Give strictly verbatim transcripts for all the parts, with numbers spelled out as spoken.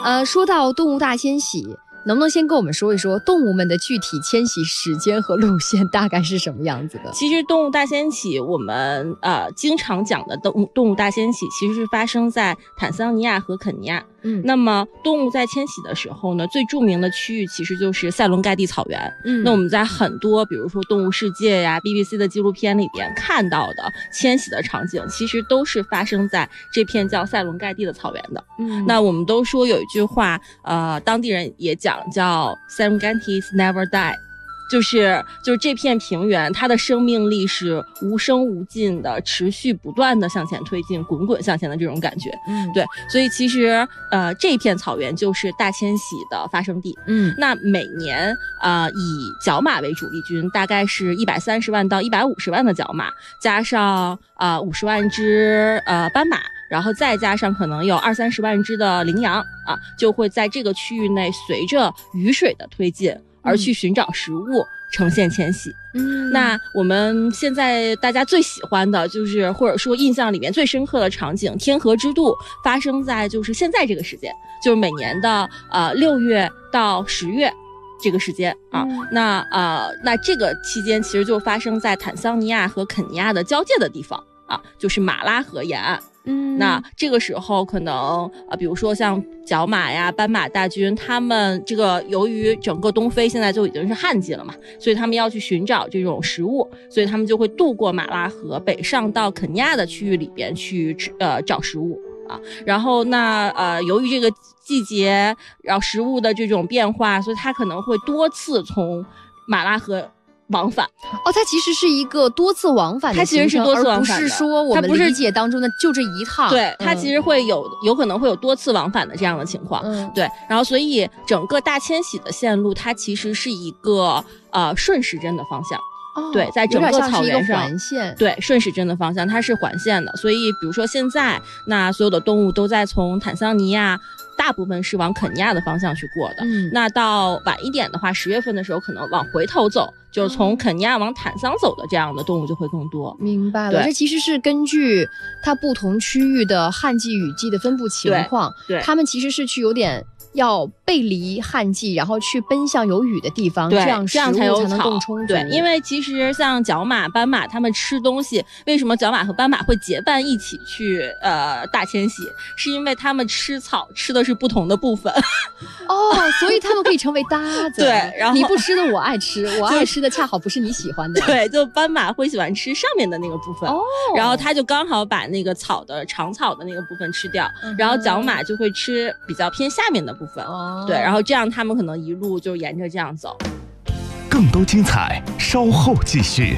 呃，说到动物大迁徙，能不能先跟我们说一说动物们的具体迁徙时间和路线大概是什么样子的？ 其实动物大迁徙，我们呃经常讲的动物动物大迁徙，其实是发生在坦桑尼亚和肯尼亚。嗯，那么动物在迁徙的时候呢，最著名的区域其实就是塞伦盖蒂草原。嗯，那我们在很多比如说动物世界呀、B B C 的纪录片里边看到的迁徙的场景，其实都是发生在这片叫塞伦盖蒂的草原的。嗯，那我们都说有一句话，呃，当地人也讲叫 Serengetis never die。就是就是这片平原，它的生命力是无声无尽的，持续不断的向前推进，滚滚向前的这种感觉。嗯，对，所以其实呃这片草原就是大迁徙的发生地。嗯，那每年呃以角马为主力军，大概是一百三十万到一百五十万的角马，加上呃五十万只呃斑马。然后再加上可能有二三十万只的羚羊啊，就会在这个区域内随着雨水的推进而去寻找食物，呈现迁徙。嗯，那我们现在大家最喜欢的就是，或者说印象里面最深刻的场景，天河之渡发生在就是现在这个时间，就是每年的呃六月到十月。这个时间啊，嗯、那呃，那这个期间其实就发生在坦桑尼亚和肯尼亚的交界的地方啊，就是马拉河沿岸。嗯，那这个时候可能呃，比如说像角马呀、斑马大军，他们这个由于整个东非现在就已经是旱季了嘛，所以他们要去寻找这种食物，所以他们就会渡过马拉河，北上到肯尼亚的区域里边去呃找食物啊。然后那呃，由于这个季节然后食物的这种变化，所以它可能会多次从马拉河往返。 哦，它其实是一个多次往返的行程， 它其实是多次往返的， 而不是说我们理解当中的就这一趟。 对，它其实会有、嗯、有可能会有多次往返的这样的情况。嗯，对。然后所以整个大迁徙的线路，它其实是一个呃顺时针的方向。哦，对，在整个草原上， 环线， 对，顺时针的方向，它是环线的。所以，比如说现在，那所有的动物都在从坦桑尼亚，大部分是往肯尼亚的方向去过的。嗯，那到晚一点的话，十月份的时候，可能往回头走，就是从肯尼亚往坦桑走的这样的动物就会更多。 明白了，这其实是根据它不同区域的旱季、雨季的分布情况，对，对，它们其实是去有点。要背离旱季，然后去奔向有雨的地方，这样食物才能更充足。 对，因为其实像角马、斑马，它们吃东西，为什么角马和斑马会结伴一起去呃大迁徙？是因为它们吃草吃的是不同的部分。 哦，所以它们可以成为搭子。 对，然后你不吃的我爱吃，我爱吃的恰好不是你喜欢的。 对，就斑马会喜欢吃上面的那个部分，哦，然后它就刚好把那个草的长草的那个部分吃掉，嗯、然后角马就会吃比较偏下面的部分。哦，对，然后这样他们可能一路就沿着这样走。 更多精彩稍后继续。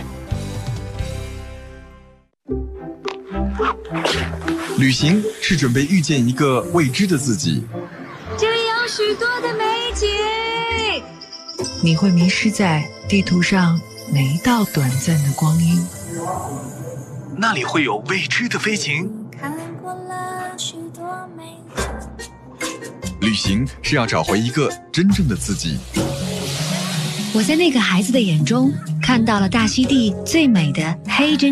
旅行是准备遇见一个未知的自己， 这里有许多的美景， 你会迷失在地图上每一道短暂的光阴， 那里会有未知的飞行。 看过了许多美景， 旅行是要找回一个真正的自己。 我在那个孩子的眼中看到了大溪地最美的黑珍